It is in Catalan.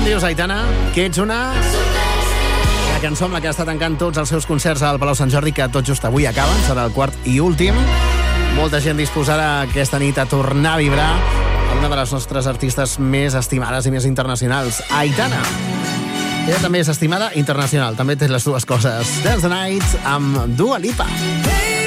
em dius, Aitana? Que ets una... La cançó amb la que està tancant tots els seus concerts al Palau Sant Jordi, que tot just avui acaben, serà el quart i últim. Molta gent disposada aquesta nit a tornar a vibrar a una de les nostres artistes més estimades i més internacionals, Aitana. Ella també és estimada internacional, també té les dues coses. Dance the Night amb Dua Lipa.